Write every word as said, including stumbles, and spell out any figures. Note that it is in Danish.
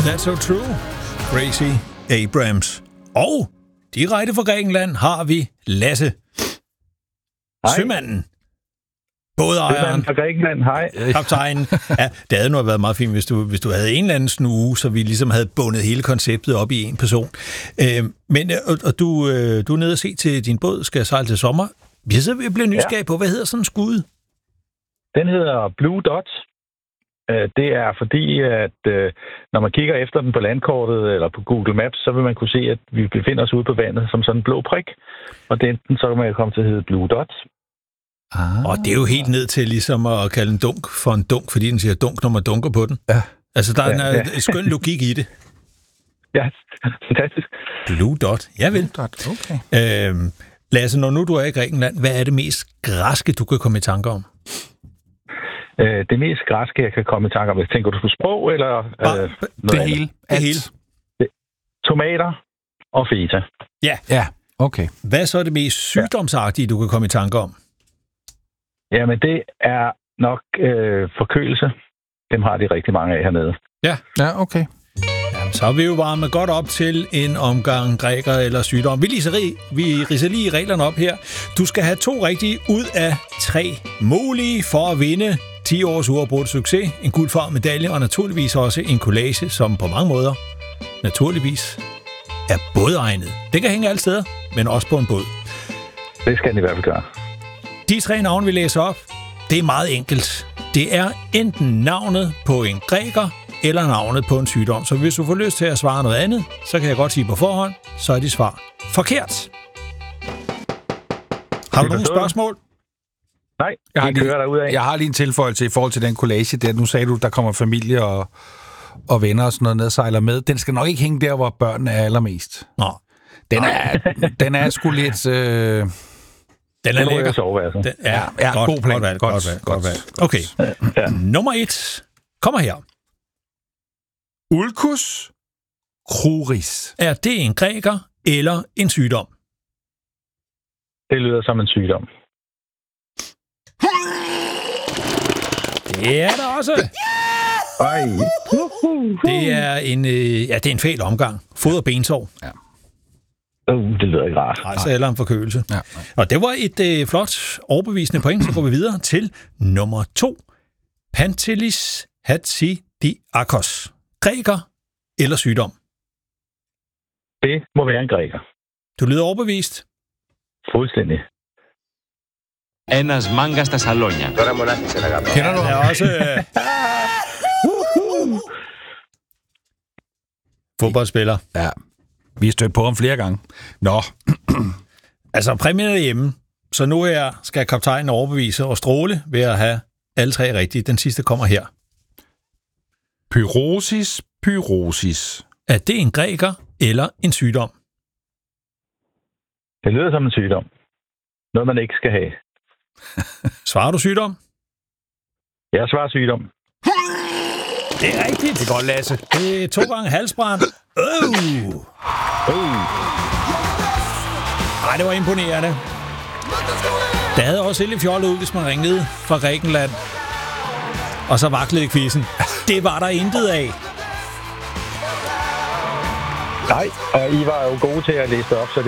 That's so true. Gracie Abrams. Og direkte fra Grækenland har vi Lasse. Hej. Sømanden. Bådejeren. fra Grækenland, hej. Kaptajnen. Ja, det havde nu været meget fint, hvis du, hvis du havde en eller anden snue, så vi ligesom havde bundet hele konceptet op i en person. Øh, men og, og du, øh, du er nede og se til din båd, skal sejle til sommer. Jeg så bliver nysgerrig ja. på, hvad hedder sådan en skud? Den hedder Blue Dot. Det er fordi, at når man kigger efter den på landkortet eller på Google Maps, så vil man kunne se, at vi befinder os ude på vandet som sådan en blå prik. Og den, så kan man komme til at hedde Blue Dot. Ah. Og det er jo helt ned til ligesom at kalde en dunk for en dunk, fordi den siger dunk, når man dunker på den. Ja. Altså, der er en, ja, ja. en skøn logik i det. Ja, fantastisk. Blue Dot, jeg vil. Blue Dot, okay. Øhm, Lasse, når nu du er i Grækenland, hvad er det mest græske, du kan komme i tanke om? Øh, det mest græske, jeg kan komme i tanke om, tænker du på sprog, eller Bare, øh, det hele. Det hele. Tomater og feta. Ja. Ja, okay. Hvad så er det mest sygdomsagtige, du kan komme i tanke om? Jamen, det er nok øh, forkølelse. Dem har de rigtig mange af hernede. Ja. Ja, okay. Jamen, så er vi jo varmet godt op til en omgang græker eller sygdom. Vi ridser vi ridser lige reglerne op her. Du skal have to rigtige ud af tre mulige for at vinde ti års uafbrudt succes, en guldfarvet medalje og naturligvis også en collage, som på mange måder naturligvis er bådegnet. Det kan hænge alle steder, men også på en båd. Det skal den i hvert fald gøre. De tre navne, vi læser op, det er meget enkelt. Det er enten navnet på en græker eller navnet på en sygdom. Så hvis du får lyst til at svare noget andet, så kan jeg godt sige på forhånd, så er dit svar forkert. Har du nogle spørgsmål? Nej, jeg har, kører lige, derudad. jeg har lige en tilføjelse i forhold til den collage der. Nu sagde du, der kommer familie og, og venner og sådan noget ned og sejler med. Den skal nok ikke hænge der, hvor børnene er allermest. Nå. Den er, den er sgu lidt... Øh... Den er Den lækker. sove, altså. Den, ja, ja, godt, god plan. Godt valg, Godt, godt valg, godt, godt valg. Okay. Ja. Nummer et kommer her. Ulcus cruris. Er det en græker eller en sygdom? Det lyder som en sygdom. Det er det også. Ej. Det er en, øh, ja, det er en fæl omgang. Fod- og bensår. Ja. Uh, det lyder ikke rart. Altså eller en forkølelse. Ja. Og det var et øh, flot overbevisende point, så går vi videre til nummer to. Pantelis Hatsidiakos. Græker eller sygdom? Det må være en græker. Du lyder overbevist. Fuldstændig. Ένας μάγκας στα σαλόνια. Τώρα μονάχισε να κάνω. Kender du? Det er også... Øh... Fodboldspiller. Ja. Vi har stødt på ham flere gange. Nå. Altså, præmien er hjemme. Så nu her skal kaptajnen overbevise og stråle ved at have alle tre rigtige. Den sidste kommer her. Pyrosis, pyrosis. Er det en græker eller en sygdom? Det lyder som en sygdom. Noget, man ikke skal have. Svarer du sygdom? Jeg svarer sygdom. Det er rigtigt. Det er godt, Lasse. Det er to gange halsbrand. Øh. Uh. Ej, det var imponerende. Det havde også lidt fjollet ud, hvis man ringede fra Grækenland. Og så vaklede quizzen. Det var der intet af. Nej, og I var jo gode til at læse det op, så